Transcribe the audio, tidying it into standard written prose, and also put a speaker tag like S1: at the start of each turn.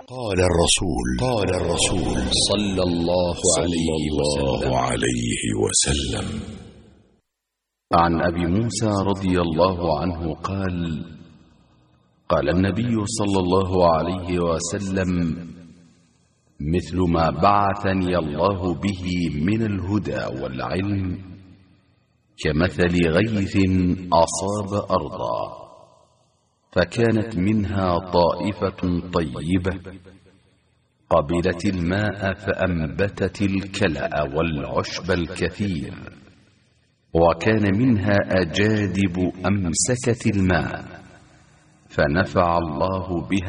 S1: قال الرسول صلى الله عليه وسلم.
S2: عن أبي موسى رضي الله عنه قال: قال النبي صلى الله عليه وسلم: مثل ما بعثني الله به من الهدى والعلم كمثل غيث أصاب أرضا، فكانت منها طائفة طيبة قبلت الماء فأنبتت الكلأ والعشب الكثير، وكان منها أجادب أمسكت الماء فنفع الله بها